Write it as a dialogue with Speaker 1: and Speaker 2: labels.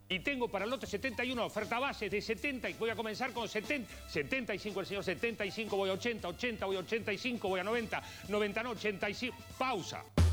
Speaker 1: Y tengo para el lote 71 oferta base de 70 y voy a comenzar con 70. 75 el señor, 75, voy a 80, 80, voy a 85, voy a 90, 90 no, 85. Pausa.